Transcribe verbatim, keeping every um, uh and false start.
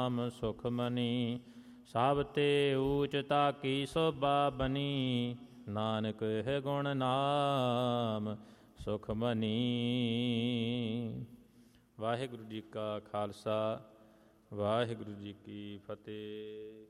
ਨਾਮ ਸੁਖ ਮਨੀ। ਸਭ ਤੇ ਊਚ ਤਾਕੀ ਸੋਭਾ ਬਨੀ। ਨਾਨਕ ਇਹ ਗੁਣ ਨਾਮ ਸੁਖ ਮਨੀ। ਵਾਹਿਗੁਰੂ ਜੀ ਕਾ ਖਾਲਸਾ ਵਾਹਿਗੁਰੂ ਜੀ ਕੀ ਫਤਿਹ।